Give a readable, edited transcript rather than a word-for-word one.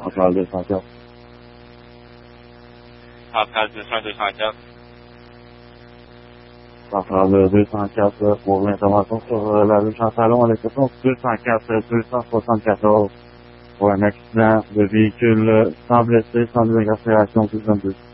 Centrale 204. Centrale 204. Centrale 204 pour l'intervention sur la rue Chantalon à l'exception 204-274 pour un accident de véhicule sans blessé, sans désincarcération, plus 22.